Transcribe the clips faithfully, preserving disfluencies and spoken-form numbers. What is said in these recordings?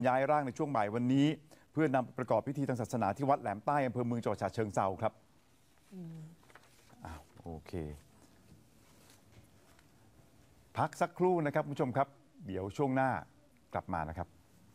ย้ายร่างในช่วงบ่ายวันนี้เพื่อนำไปประกอบพิธีทางศาสนาที่วัดแหลมใต้อำเภอเมืองจังหวัดฉะเชิงเทราครับอ้าวโอเคพักสักครู่นะครับคุณผู้ชมครับเดี๋ยวช่วงหน้ากลับมานะครับ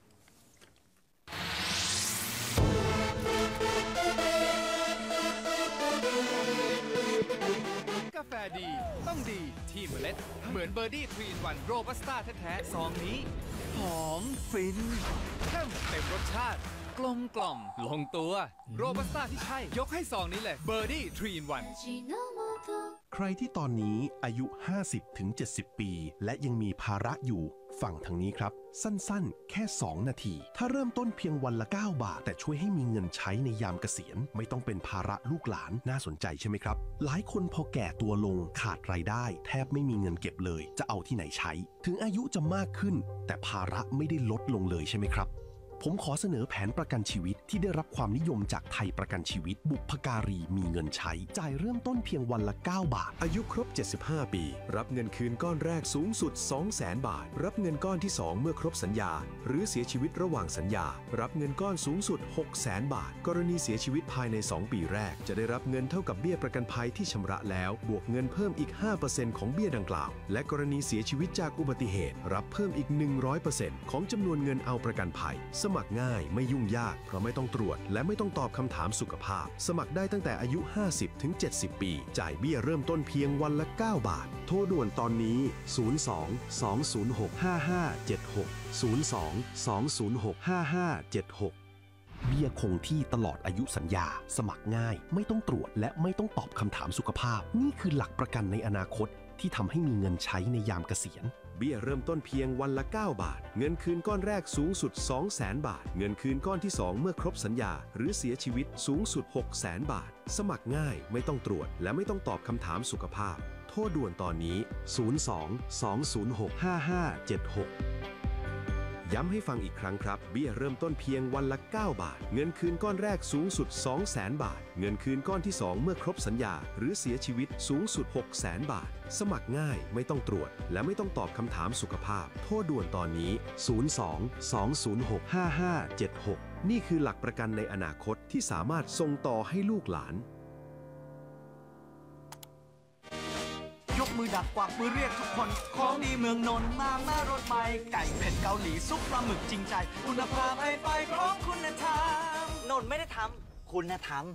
กาแฟดีต้องดีที่เมล็ดเหมือนเบอร์ดี้ทรีนวันโรบัสต้าแท้ๆซองนี้หอมฟินเข้มเต็มรสชาติกลมกล่อมลงตัวโรบัสต้าที่ใช่ยกให้ซองนี้เลยเบอร์ดี้ทรีนวันใครที่ตอนนี้อายุ ห้าสิบถึงเจ็ดสิบ ปี และยังมีภาระอยู่ฟังทางนี้ครับสั้นๆแค่สองนาทีถ้าเริ่มต้นเพียงวันละเก้าบาทแต่ช่วยให้มีเงินใช้ในยามเกษียณไม่ต้องเป็นภาระลูกหลานน่าสนใจใช่ไหมครับหลายคนพอแก่ตัวลงขาดรายได้แทบไม่มีเงินเก็บเลยจะเอาที่ไหนใช้ถึงอายุจะมากขึ้นแต่ภาระไม่ได้ลดลงเลยใช่ไหมครับผมขอเสนอแผนประกันชีวิตที่ได้รับความนิยมจากไทยประกันชีวิตบุพการีมีเงินใช้จ่ายเริ่มต้นเพียงวันละเก้าบาทอายุครบเจ็ดสิบห้าปีรับเงินคืนก้อนแรกสูงสุด สองแสน บาทรับเงินก้อนที่สองเมื่อครบสัญญาหรือเสียชีวิตระหว่างสัญญารับเงินก้อนสูงสุด หกแสน บาทกรณีเสียชีวิตภายในสองปีแรกจะได้รับเงินเท่ากับเบี้ยประกันภัยที่ชำระแล้วบวกเงินเพิ่มอีก ห้าเปอร์เซ็นต์ ของเบี้ยดังกล่าวและกรณีเสียชีวิตจากอุบัติเหตุรับเพิ่มอีก หนึ่งร้อยเปอร์เซ็นต์ ของจำนวนเงินเอาประกันภัยสมัครง่ายไม่ยุ่งยากเพราะไม่ต้องตรวจและไม่ต้องตอบคำถามสุขภาพสมัครได้ตั้งแต่อายุ ห้าสิบถึงเจ็ดสิบ ปีจ่ายเบี้ยเริ่มต้นเพียงวันละเก้าบาทโทรด่วนตอนนี้ศูนย์ สอง สอง ศูนย์ หก ห้า ห้า เจ็ด หก ศูนย์ สอง สอง ศูนย์ หก ห้า ห้า เจ็ด หกเบี้ยคงที่ตลอดอายุสัญญาสมัครง่ายไม่ต้องตรวจและไม่ต้องตอบคำถามสุขภาพนี่คือหลักประกันในอนาคตที่ทำให้มีเงินใช้ในยามเกษียณเบี้ยเริ่มต้นเพียงวันละเก้าบาทเงินคืนก้อนแรกสูงสุด สองแสน บาทเงินคืนก้อนที่สองเมื่อครบสัญญาหรือเสียชีวิตสูงสุด หกแสน บาทสมัครง่ายไม่ต้องตรวจและไม่ต้องตอบคำถามสุขภาพโทรด่วนตอนนี้ศูนย์ สอง สอง ศูนย์ หก ห้า ห้า เจ็ด หกย้ำให้ฟังอีกครั้งครับเบี้ยเริ่มต้นเพียงวันละเก้าบาทเงินคืนก้อนแรกสูงสุด สองแสน บาทเงินคืนก้อนที่สองเมื่อครบสัญญาหรือเสียชีวิตสูงสุด หกแสน บาทสมัครง่ายไม่ต้องตรวจและไม่ต้องตอบคำถามสุขภาพโทรด่วนตอนนี้ศูนย์ สอง สอง ศูนย์ หก ห้า ห้า เจ็ด หกนี่คือหลักประกันในอนาคตที่สามารถส่งต่อให้ลูกหลานยกมือดักกวักมือเรียกทุกคนของดีเมืองนนท์มาแม่รถไฟไก่เผ็ดเกาหลีซุปปลาหมึกจริงใจคุณภาพไปไปพร้อมคุณธรรมนนท์ไม่ได้ทำคุณธรรม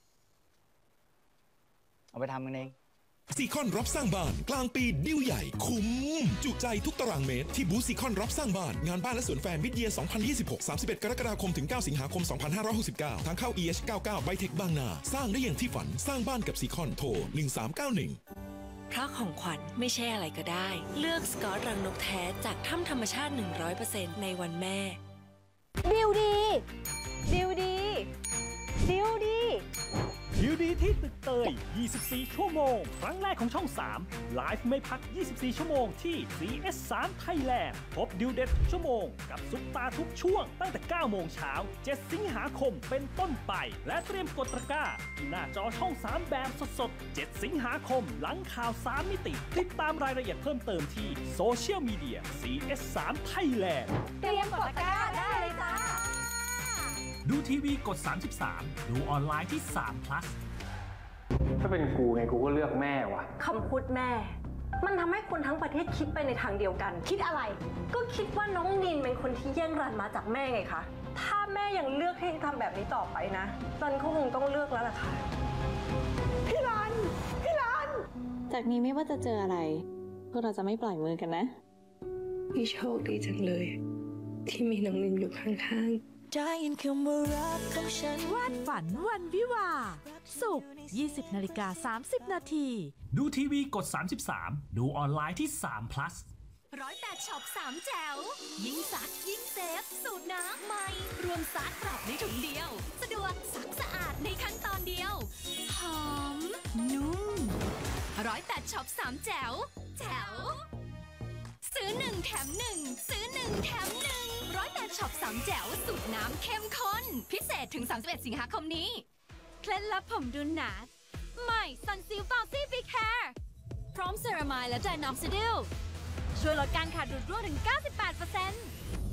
เอาไปทำกันเองซีคอนรับสร้างบ้านกลางปีดิวใหญ่คุ้มจุใจทุกตารางเมตรที่บูธซีคอนรับสร้างบ้านงานบ้านและสวนแฟร์มิดเยียร์ สองพันยี่สิบหก สามสิบเอ็ด กรกฎาคมถึง เก้า สิงหาคม สองพันห้าร้อยหกสิบเก้า ทางเข้า อี เอช เก้าสิบเก้า ไบเทคบางนาสร้างได้อย่างที่ฝันสร้างบ้านกับซีคอนโทรหนึ่งสามเก้าหนึ่งเพราะของขวัญไม่ใช่อะไรก็ได้เลือกสกอตรังนกแท้จากถ้ำธรรมชาติ หนึ่งร้อยเปอร์เซ็นต์ ในวันแม่ดิวดีดิวดีดิวดีดิวดีที่ตึกเตยยี่สิบสี่ชั่วโมงครั้งแรกของช่องสามไลฟ์ไม่พักยี่สิบสี่ชั่วโมงที่ ซี เอส สาม Thailand พบดิวเด็ดทุกชั่วโมงกับซุปตาทุกช่วงตั้งแต่เก้าโมงเช้าเจ็ดสิงหาคมเป็นต้นไปและเตรียมกดตะกร้าที่หน้าจอช่องสามแบบสดๆเจ็ดสิงหาคมหลังข่าวสามมิติติดตามรายละเอียดเพิ่มเติมที่โซเชียลมีเดีย ซี เอส สาม Thailand เตรียมกดตะกร้าได้เลยจ้าดูทีวีกดสามสิบสามดูออนไลน์ที่สาม plus ถ้าเป็นกูไงกูก็เลือกแม่ว่ะคำพูดแม่มันทำให้คนทั้งประเทศคิดไปในทางเดียวกันคิดอะไรก็คิดว่าน้องนินเป็นคนที่แย่งรันมาจากแม่ไงคะถ้าแม่ยังเลือกให้ทำแบบนี้ต่อไปนะรันก็คงต้องเลือกแล้วล่ะค่ะพี่รันพี่รันจากนี้ไม่ว่าจะเจออะไรพวกเราจะไม่ปล่อยมือกันนะพี่โชคดีจังเลยที่มีน้องนินอยู่ข้างๆได้ยินคำว่ารักของฉันวาดฝันวันวิวาศุกร์ ยี่สิบนาฬิกาสามสิบนาทีดูทีวีกดสามสิบสามดูออนไลน์ที่สาม plus ร้อยแปดช็อปสามแจ๋วยิ่งซักยิ่งเซฟสูตรน้ำใหม่รวมซักปรับในถุงเดียวสะดวกซักสะอาดในขั้นตอนเดียวหอมนุ่มร้อยแปดช็อปสามแจ๋วแจ๋วซื้อหนึ่งแถมหนึ่งซื้อหนึ่งแถมหนึ่งร้อยแปดช็อปสามแจ๋วสูตรน้ำเข้มข้นพิเศษถึงสามสิบเอ็ดสิงหาคมนี้เคล็ดลับผมดูหนาใหม่ซันซิลฟาวซี่บีแคร์พร้อมเซรามายและไดนอกซิดิลช่วยลดการขาดดุดร่วงถึง เก้าสิบแปดเปอร์เซ็นต์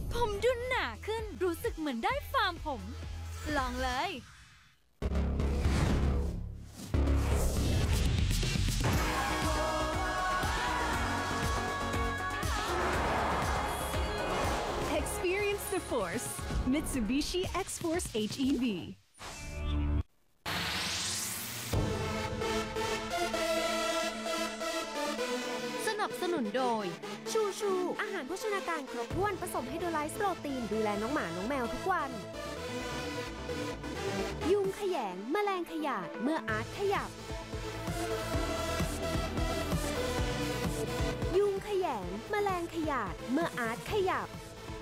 ผมดูหนาขึ้นรู้สึกเหมือนได้ฟาร์มผม ลองเลย Experience the force Mitsubishi X-Force เอช อี วีสนับสนุนโดยชูชูอาหารโภชนาการครบถ้วนผสมไฮโดรไลซ์โปรตีนดูแลน้องหมาน้องแมวทุกวันยุงขยงแมลงขยาดเมื่ออาร์ตขยับยุงขยงแมลงขยาดเมื่ออาร์ตขยับ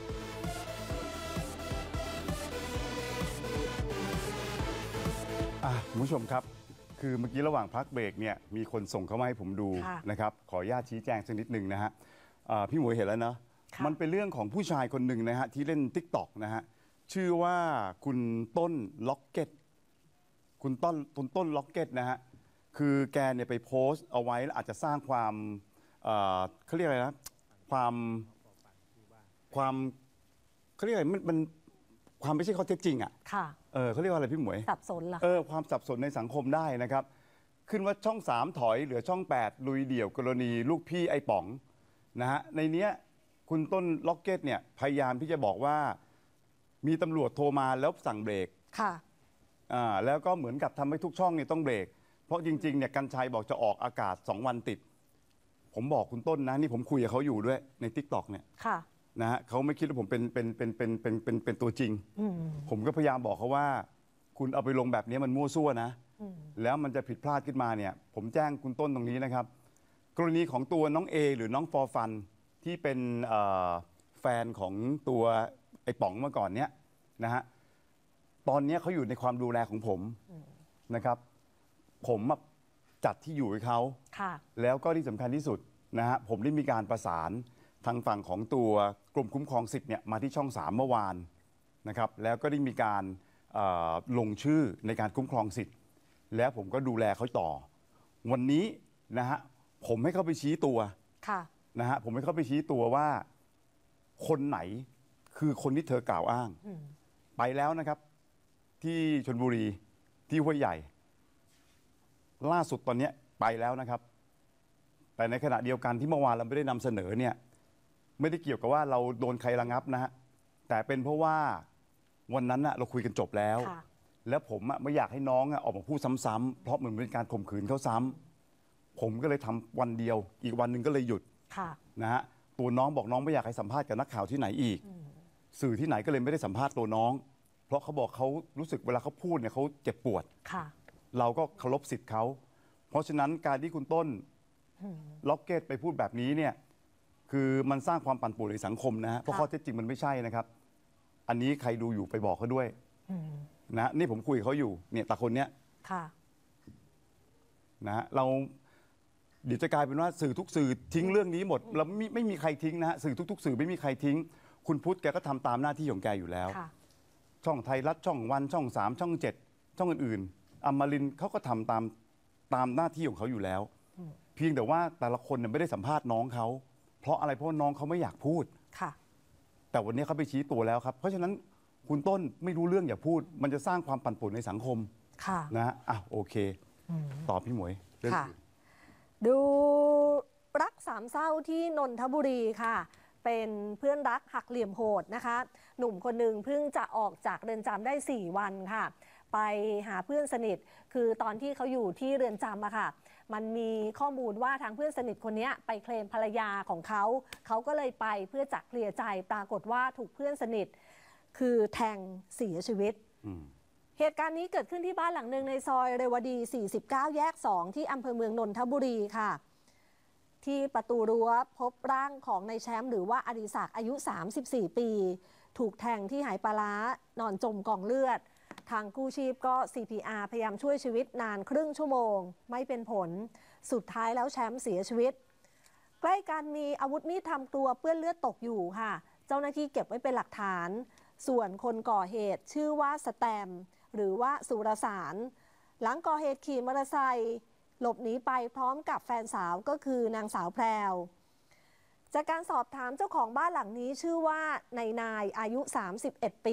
อ่ะคุณผู้ชมครับคือเมื่อกี้ระหว่างพักเบรกเนี่ยมีคนส่งเข้ามาให้ผมดูนะครับขออนุญาตชี้แจงสักนิดหนึ่งนะฮะอ่าพี่หมวยเห็นแล้วเนาะมันเป็นเรื่องของผู้ชายคนหนึ่งนะฮะที่เล่น ติ๊กต็อก นะฮะชื่อว่าคุณต้นล็อกเก็ตคุณต้นคุณต้นล็อกเก็ตนะฮะคือแกเนี่ยไปโพสต์เอาไว้แล้วอาจจะสร้างความเอ่อเขาเรียกอะไรนะความความเขาเรียกอะไรมันมันความไม่ใช่ข้อเท็จจริงอ่ะค่ะเออเขาเรียกว่าอะไรพี่หมวยสับสนเหรอเออความสับสนในสังคมได้นะครับขึ้นว่าช่องสามถอยเหลือช่องแปดลุยเดี่ยวกรณีลูกพี่ไอ้ป๋องนะฮะในเนี้ยคุณต้นล็อกเก็ตเนี่ยพยายามที่จะบอกว่ามีตำรวจโทรมาแล้วสั่งเบรกค่ะอ่าแล้วก็เหมือนกับทำให้ทุกช่องเนี่ยต้องเบรกเพราะจริงๆเนี่ยกัญชัยบอกจะออกอากาศสองวันติดผมบอกคุณต้นนะนี่ผมคุยกับเขาอยู่ด้วยใน ติ๊กต็อก เนี่ยค่ะนะฮะเขาไม่คิดว่าผมเป็นเป็นเป็นเป็นเป็นเป็นเป็นตัวจริงผมก็พยายามบอกเขาว่าคุณเอาไปลงแบบนี้มันมั่วซั่วนะแล้วมันจะผิดพลาดขึ้นมาเนี่ยผมแจ้งคุณต้นตรงนี้นะครับกรณีของตัวน้องเอหรือน้องฟอร์ฟันที่เป็นแฟนของตัวไอ้ป๋องเมื่อก่อนเนี้ยนะฮะตอนนี้เขาอยู่ในความดูแลของผมนะครับผมจัดที่อยู่ให้เขาแล้วก็ที่สำคัญที่สุดนะฮะผมได้มีการประสานทางฝั่งของตัวกรมคุ้มครองสิทธิ์เนี่ยมาที่ช่องสามเมื่อวานนะครับแล้วก็ได้มีการลงชื่อในการคุ้มครองสิทธิ์แล้วผมก็ดูแลเขาต่อวันนี้นะฮะผมให้เขาไปชี้ตัวนะฮะผมให้เขาไปชี้ตัวว่าคนไหนคือคนที่เธอกล่าวอ้างไปแล้วนะครับที่ชลบุรีที่ห้วยใหญ่ล่าสุดตอนนี้ไปแล้วนะครับแต่ในขณะเดียวกันที่เมื่อวานเราไม่ได้นำเสนอเนี่ยไม่ได้เกี่ยวกับว่าเราโดนใครระงับนะฮะแต่เป็นเพราะว่าวันนั้นน่ะเราคุยกันจบแล้วแล้วผมอ่ะไม่อยากให้น้องอ่ะออกมาพูดซ้ำๆเพราะมันเป็นการข่มขืนเขาซ้ำผมก็เลยทำวันเดียวอีกวันหนึ่งก็เลยหยุดนะฮะตัวน้องบอกน้องไม่อยากให้สัมภาษณ์กับนักข่าวที่ไหนอีกสื่อที่ไหนก็เลยไม่ได้สัมภาษณ์ตัวน้องเพราะเขาบอกเขารู้สึกเวลาเขาพูดเนี่ยเขาเจ็บปวดเราก็เคารพสิทธิ์เขาเพราะฉะนั้นการที่คุณต้นล็อกเก็ตไปพูดแบบนี้เนี่ยคือมันสร้างความปั่นป่วนในสังคมนะฮะเพราะข้อเท็จจริงมันไม่ใช่นะครับอันนี้ใครดูอยู่ไปบอกเขาด้วยนะนี่ผมคุยกับเขาอยู่เนี่ยตาคนเนี้ยนะฮะเราเดี๋ยวจะกลายเป็นว่าสื่อทุกสื่อทิ้งเรื่องนี้หมดเราไม่ไม่มีใครทิ้งนะฮะสื่อทุกๆสื่อไม่มีใครทิ้งคุณพุทธแกก็ทำตามหน้าที่ของแกอยู่แล้วช่องไทยรัฐช่องวันช่องสามช่องเจ็ดช่องอื่นๆอมรินทร์เขาก็ทำตามตามหน้าที่ของเขาอยู่แล้วเพียงแต่ว่าแต่ละคนเนี่ยไม่ได้สัมภาษณ์น้องเขาเพราะอะไรเพราะน้องเขาไม่อยากพูดแต่วันนี้เขาไปชี้ตัวแล้วครับเพราะฉะนั้นคุณต้นไม่รู้เรื่องอย่าพูดมันจะสร้างความปั่นป่วนในสังคมนะฮะอ่ะโอเคตอบพี่หมวยเรื่องอื่นดูรักสามเศร้าที่นนทบุรีค่ะเป็นเพื่อนรักหักเหลี่ยมโหดนะคะหนุ่มคนหนึ่งเพิ่งจะออกจากเรือนจำได้สี่วันค่ะไปหาเพื่อนสนิทคือตอนที่เขาอยู่ที่เรือนจำอะค่ะมันมีข้อมูลว่าทางเพื่อนสนิทคนนี้ไปเคลมภรรยาของเขาเขาก็เลยไปเพื่อจะเคลียร์ใจปรากฏว่าถูกเพื่อนสนิทคือแทงเสียชีวิตเหตุการณ์นี้เกิดขึ้นที่บ้านหลังหนึ่งในซอยเรวดีสี่สิบเก้าแยกสองที่อำเภอเมืองนนทบุรีค่ะที่ประตูรั้วพบร่างของนายแชมป์หรือว่าอดิศักดิ์อายุสามสิบสี่ปีถูกแทงที่หายปลาร้านอนจมกองเลือดทางกู้ชีพก็ ซี พี อาร์ พยายามช่วยชีวิตนานครึ่งชั่วโมงไม่เป็นผลสุดท้ายแล้วแชมป์เสียชีวิตใกล้กันมีอาวุธมีดทำครัวเปื้อนเลือดตกอยู่ค่ะเจ้าหน้าที่เก็บไว้เป็นหลักฐานส่วนคนก่อเหตุชื่อว่าสแตมหรือว่าสุรสารหลังก่อเหตุขี่มอเตอร์ไซค์หลบหนีไปพร้อมกับแฟนสาวก็คือนางสาวแพรวจากการสอบถามเจ้าของบ้านหลังนี้ชื่อว่านายนายอายุสามสิบเอ็ดปี